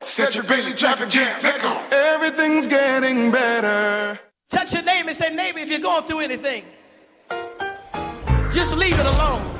Set your Bentley traffic jam. Let go. Everything's getting better. Touch your neighbor and say, neighbor, if you're going through anything, just leave it alone.